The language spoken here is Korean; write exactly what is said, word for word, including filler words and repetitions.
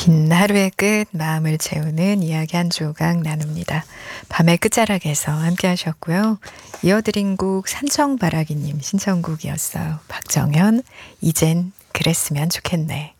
긴 하루의 끝 마음을 채우는 이야기 한 조각 나눕니다. 밤의 끝자락에서 함께 하셨고요. 이어드린 곡 산청바라기님 신청곡이었어요. 박정현 이젠 그랬으면 좋겠네.